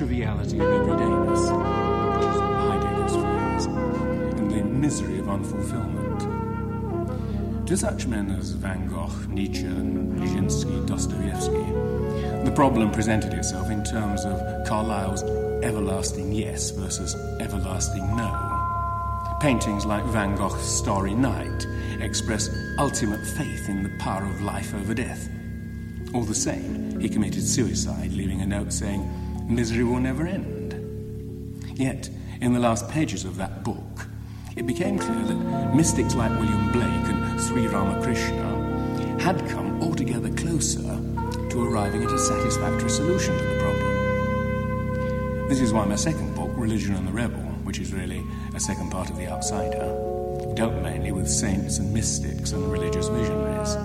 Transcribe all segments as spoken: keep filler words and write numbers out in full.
triviality of everydayness, which is Heidegger's phrase, and the misery of unfulfillment. To such men as Van Gogh, Nietzsche, and Nijinsky, Dostoevsky, the problem presented itself in terms of Carlyle's everlasting yes versus everlasting no. Paintings like Van Gogh's Starry Night express ultimate faith in the power of life over death. All the same, he committed suicide, leaving a note saying, "Misery will never end." Yet, in the last pages of that book, it became clear that mystics like William Blake and Sri Ramakrishna had come altogether closer to arriving at a satisfactory solution to the problem. This is why my second book, Religion and the Rebel, which is really a second part of The Outsider, dealt mainly with saints and mystics and religious visionaries.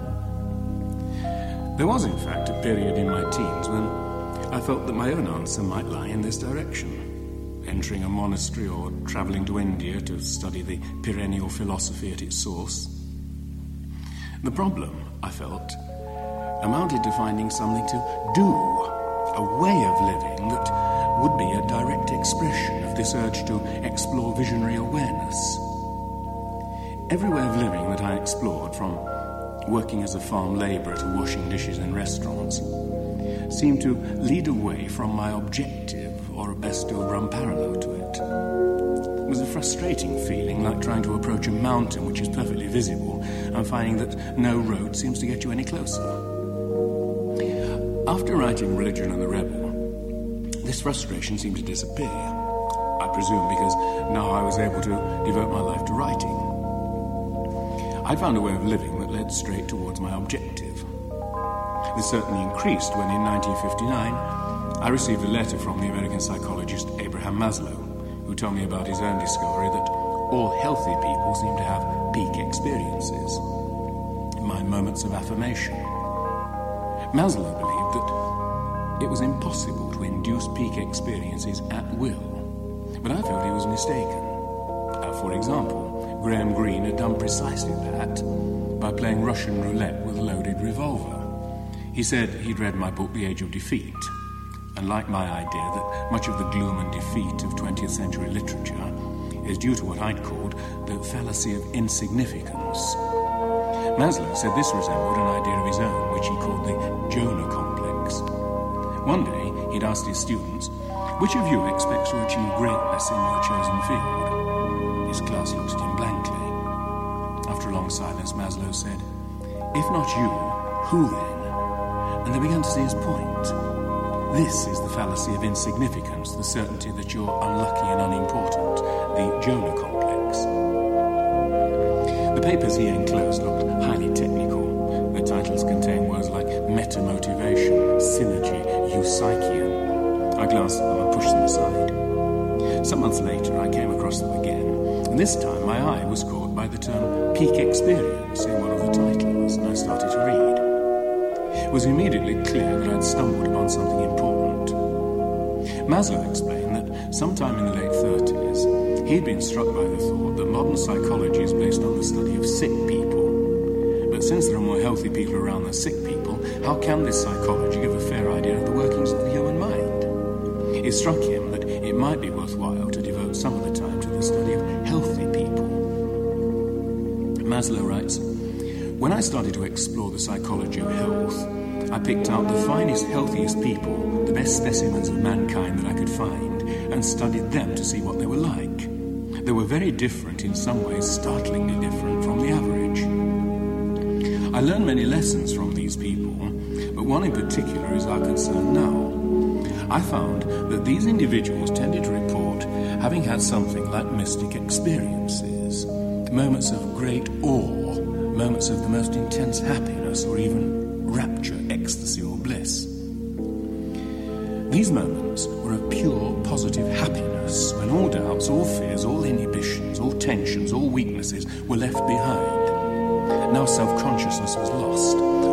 There was, in fact, a period in my teens when I felt that my own answer might lie in this direction, entering a monastery or travelling to India to study the perennial philosophy at its source. The problem, I felt, amounted to finding something to do, a way of living that would be a direct expression of this urge to explore visionary awareness. Every way of living that I explored, from working as a farm labourer to washing dishes in restaurants, seemed to lead away from my objective, or best still run parallel to it. It was a frustrating feeling, like trying to approach a mountain which is perfectly visible and finding that no road seems to get you any closer. After writing Religion and the Rebel, this frustration seemed to disappear. I presume because now I was able to devote my life to writing. I found a way of living that led straight towards my objective. This certainly increased when in nineteen fifty-nine I received a letter from the American psychologist Abraham Maslow, who told me about his own discovery that all healthy people seem to have peak experiences, my moments of affirmation. Maslow believed that it was impossible to induce peak experiences at will, but I felt he was mistaken. Uh, for example, Graham Greene had done precisely that by playing Russian roulette with a loaded revolver. He said he'd read my book The Age of Defeat, and liked my idea that much of the gloom and defeat of twentieth century literature is due to what I'd called the fallacy of insignificance. Maslow said this resembled an idea of his own, which he called the Jonah complex. One day, he'd asked his students, "Which of you expects to achieve greatness in your chosen field?" His class looked at him blankly. After a long silence, Maslow said, "If not you, who then?" And they began to see his point. This is the fallacy of insignificance, the certainty that you're unlucky and unimportant, the Jonah complex. The papers he enclosed looked highly technical. Their titles contained words like meta-motivation, synergy, eusychian. I glanced at them and pushed them aside. Some months later, I came across them again, and this time my eye was caught by the term peak experience in one of the titles, and I started to read. It was immediately clear that I'd stumbled upon something important. Maslow explained that sometime in the late thirties, he'd been struck by the thought that modern psychology is based on the study of sick people. But since there are more healthy people around than sick people, how can this psychology give a fair idea of the workings of the human mind? It struck him that it might be worthwhile to devote some of the time to the study of healthy people. Maslow writes, "When I started to explore the psychology of health, I picked out the finest, healthiest people, the best specimens of mankind that I could find, and studied them to see what they were like. They were very different, in some ways startlingly different from the average. I learned many lessons from these people, but one in particular is our concern now. I found that these individuals tended to report having had something like mystic experiences, moments of great awe, moments of the most intense happiness, or even rapture, ecstasy, or bliss. These moments were of pure positive happiness, when all doubts, all fears, all inhibitions, all tensions, all weaknesses were left behind. Now self-consciousness was lost.